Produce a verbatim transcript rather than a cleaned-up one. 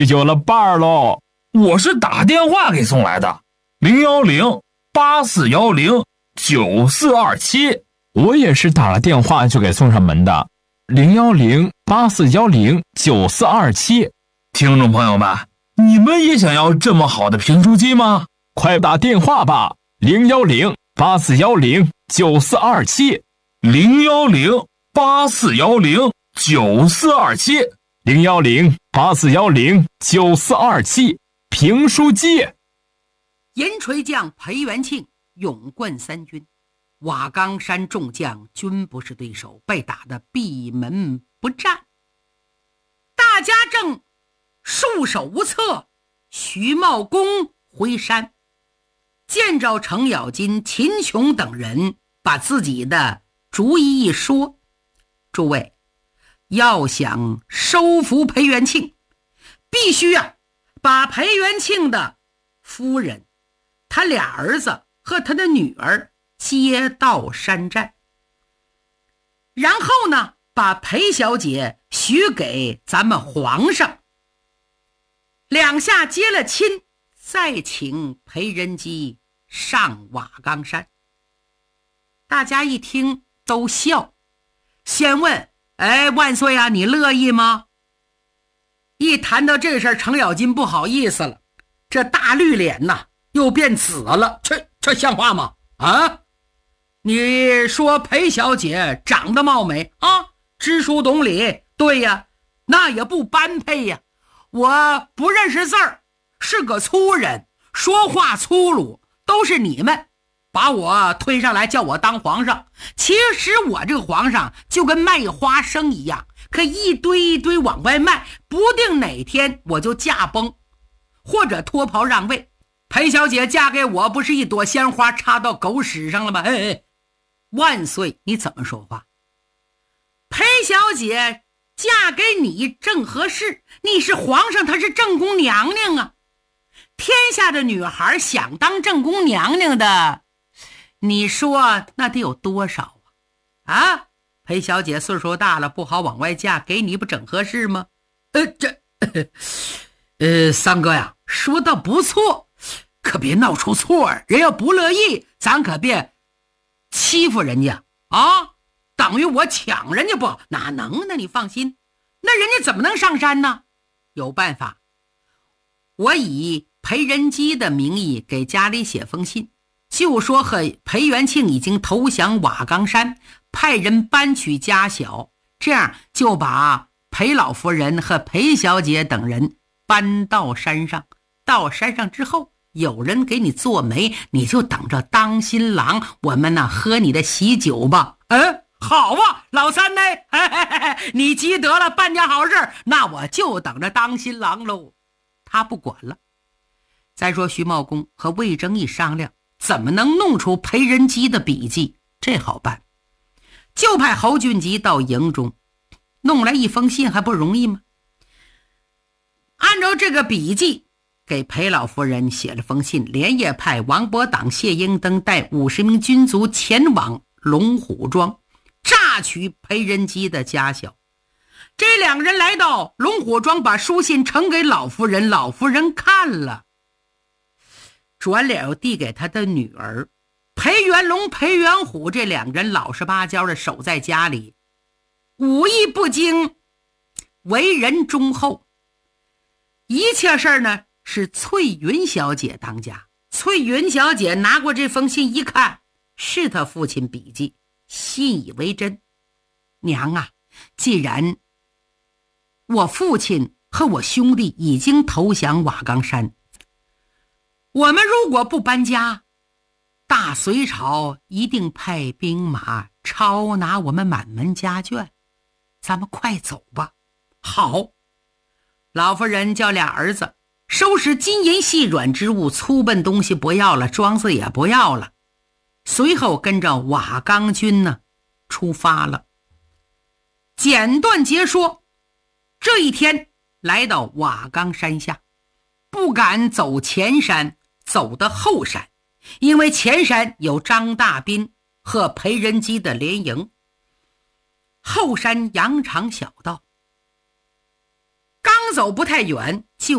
有了伴儿喽。 我是打电话给送来的，零幺零八四幺零九四二七。 我也是打了电话就给送上门的，零幺零八四幺零九四二七。 听众朋友们，你们也想要这么好的评书机吗？ 快打电话吧，零幺零八四幺零九四二七， 零幺零八四幺零九四二七， 零幺零八四幺零九四二七，评书机。 银锤将裴元庆勇冠三军，瓦岗山众将均不是对手，被打得闭门不战。大家正束手无策，徐茂公回山，见着程咬金、秦琼等人，把自己的主意一说：诸位，要想收服裴元庆，必须啊把裴元庆的夫人、他俩儿子和他的女儿接到山寨，然后呢把裴小姐许给咱们皇上，两下接了亲，再请裴仁基上瓦岗山。大家一听都笑，先问：哎，万岁啊，你乐意吗？一谈到这事儿，程咬金不好意思了，这大绿脸呐又变紫了，这这像话吗？啊，你说裴小姐长得貌美啊，知书懂礼，对呀，那也不般配呀。我不认识字儿，是个粗人，说话粗鲁，都是你们把我推上来叫我当皇上。其实我这个皇上就跟卖花生一样，可一堆一堆往外卖，不定哪天我就驾崩，或者脱袍让位。裴小姐嫁给我，不是一朵鲜花插到狗屎上了吗？哎哎，万岁，你怎么说话？裴小姐嫁给你正合适，你是皇上，她是正宫娘娘啊。天下的女孩想当正宫娘娘的，你说那得有多少啊？啊，裴小姐岁数大了，不好往外嫁，给你不正合适吗？呃，这，呃，三哥呀，说的不错，可别闹出错，人要不乐意，咱可别欺负人家啊！等于我抢人家不好，哪能呢？你放心，那人家怎么能上山呢？有办法，我以裴仁基的名义给家里写封信，就说和裴元庆已经投降瓦岗山，派人搬取家小，这样就把裴老夫人和裴小姐等人搬到山上。到山上之后，有人给你做媒，你就等着当新郎，我们呢喝你的喜酒吧。嗯，好啊，老三呢？嘿嘿嘿，你积德了，办件好事，那我就等着当新郎喽。他不管了。再说徐茂公和魏征一商量，怎么能弄出裴仁基的笔记？这好办，就派侯俊吉到营中弄来一封信，还不容易吗？按照这个笔记给裴老夫人写了封信，连夜派王伯党、谢英登带五十名军卒前往龙虎庄，榨取裴仁基的家小。这两人来到龙虎庄，把书信呈给老夫人，老夫人看了，转脸又递给他的女儿裴元龙、裴元虎，这两人老实巴交的守在家里，武艺不精，为人忠厚。一切事儿呢是翠云小姐当家。翠云小姐拿过这封信一看，是她父亲笔记，信以为真。娘啊，既然我父亲和我兄弟已经投降瓦岗山，我们如果不搬家，大隋朝一定派兵马抄拿我们满门家眷，咱们快走吧。好，老夫人叫俩儿子收拾金银细软之物，粗笨东西不要了，装子也不要了，随后跟着瓦岗军呢出发了。简短截说，这一天来到瓦岗山下，不敢走前山，走的后山，因为前山有张大斌和裴仁基的联营，后山羊肠小道。 刚走不太远，就